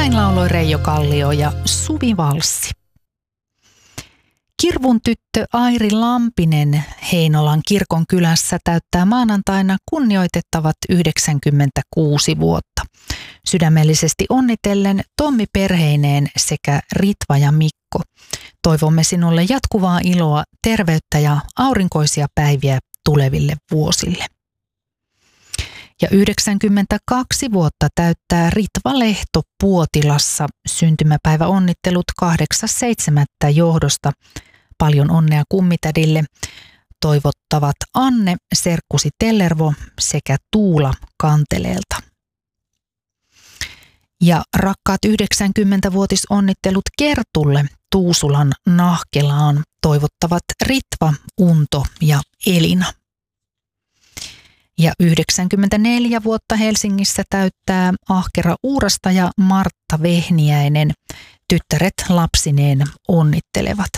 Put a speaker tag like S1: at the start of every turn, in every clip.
S1: Näin lauloi Reijo Kallio ja Suvi Valssi. Kirvun tyttö Airi Lampinen Heinolan kirkonkylässä täyttää maanantaina kunnioitettavat 96 vuotta. Sydämellisesti onnitellen Tommi perheineen sekä Ritva ja Mikko. Toivomme sinulle jatkuvaa iloa, terveyttä ja aurinkoisia päiviä tuleville vuosille. Ja 92 vuotta täyttää Ritva Lehto Puotilassa. Syntymäpäiväonnittelut 8.7. johdosta. Paljon onnea kummitädille. Toivottavat Anne Serkkusi Tellervo sekä Tuula Kanteleelta. Ja rakkaat 90-vuotisonnittelut Kertulle Tuusulan Nahkelaan toivottavat Ritva, Unto ja Elina. Ja 94 vuotta Helsingissä täyttää ahkera Uurasta ja Martta Vehniäinen. Tyttäret lapsineen onnittelevat.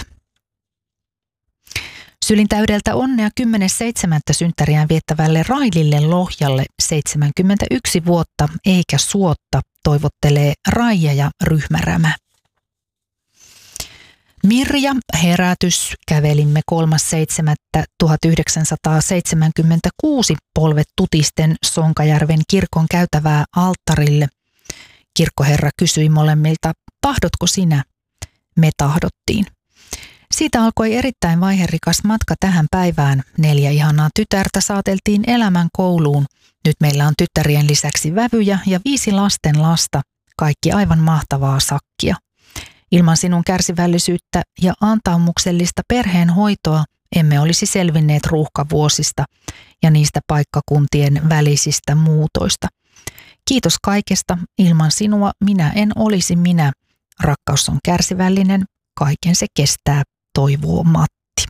S1: Sylintäydeltä onnea 10.7. synttäriään viettävälle Railille Lohjalle 71 vuotta eikä suotta toivottelee Raija ja Ryhmärämä. Mirja herätys kävelimme 3.7.1976 polvet tutisten Sonkajärven kirkon käytävää alttarille. Kirkkoherra kysyi molemmilta, tahdotko sinä? Me tahdottiin. Siitä alkoi erittäin vaiherikas matka tähän päivään. 4 ihanaa tytärtä saateltiin elämän kouluun. Nyt meillä on tyttärien lisäksi vävyjä ja 5 lasten lasta. Kaikki aivan mahtavaa sakkia. Ilman sinun kärsivällisyyttä ja antaumuksellista perheen hoitoa emme olisi selvinneet ruuhkavuosista ja niistä paikkakuntien välisistä muutoista. Kiitos kaikesta. Ilman sinua minä en olisi minä. Rakkaus on kärsivällinen. Kaiken se kestää, toivoo Matti.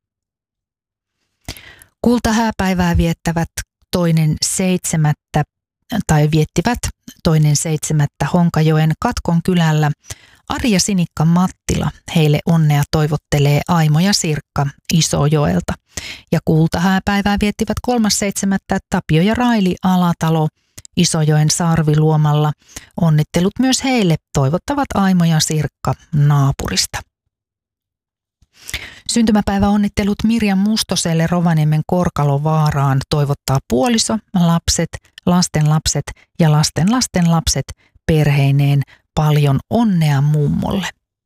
S1: Kultahääpäivää viettävät 2.7. tai viettivät 2.7. Honkajoen Katkon kylällä Ari ja Sinikka Mattila. Heille onnea toivottelee Aimo ja Sirkka Isojoelta. Ja kultahääpäivää viettivät 3.7. Tapio ja Raili Alatalo Isojoen Sarviluomalla. Onnittelut myös heille toivottavat Aimo ja Sirkka naapurista. Syntymäpäiväonnittelut Mirja Mustoselle Rovaniemen Korkalovaaraan toivottaa puoliso, lapset, lastenlapset ja lastenlastenlapset perheineen. Paljon onnea mummolle.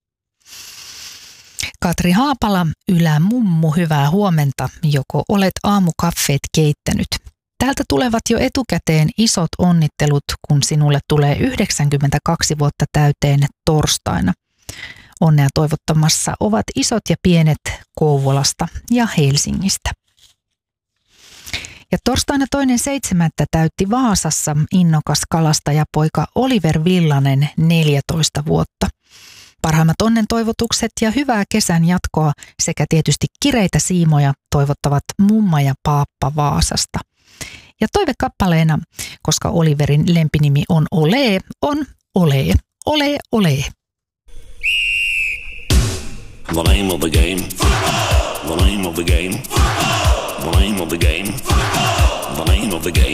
S1: Katri Haapala, Ylämummu, hyvää huomenta. Joko olet aamukaffeet keittänyt? Täältä tulevat jo etukäteen isot onnittelut, kun sinulle tulee 92 vuotta täyteen torstaina. Onnea toivottamassa ovat isot ja pienet Kouvolasta ja Helsingistä. Ja torstaina 2.7. täytti Vaasassa innokas kalastajapoika Oliver Villanen 14 vuotta. Parhaimmat onnen toivotukset ja hyvää kesän jatkoa sekä tietysti kireitä siimoja toivottavat mumma ja paappa Vaasasta. Ja toivekappaleena, koska Oliverin lempinimi on Ole, on Ole, Ole, Ole.
S2: The name of the game. The name of the game. The name of the game. The name of the game